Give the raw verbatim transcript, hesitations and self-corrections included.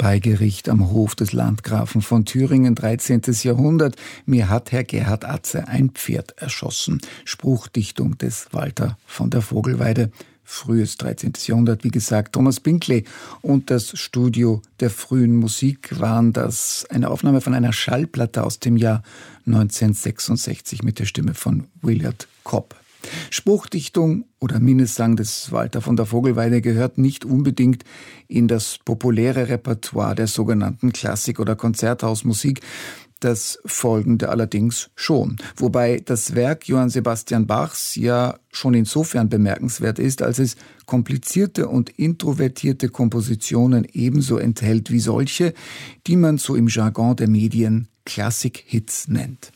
Beigericht am Hof des Landgrafen von Thüringen, dreizehntes Jahrhundert. Mir hat Herr Gerhard Atze ein Pferd erschossen. Spruchdichtung des Walter von der Vogelweide. Frühes dreizehntes Jahrhundert, wie gesagt. Thomas Binkley und das Studio der frühen Musik waren das. Eine Aufnahme von einer Schallplatte aus dem Jahr neunzehnhundertsechsundsechzig mit der Stimme von Willard Cobb. Spruchdichtung oder Minnesang des Walter von der Vogelweide gehört nicht unbedingt in das populäre Repertoire der sogenannten Klassik- oder Konzerthausmusik. Das Folgende allerdings schon. Wobei das Werk Johann Sebastian Bachs ja schon insofern bemerkenswert ist, als es komplizierte und introvertierte Kompositionen ebenso enthält wie solche, die man so im Jargon der Medien Klassik-Hits nennt.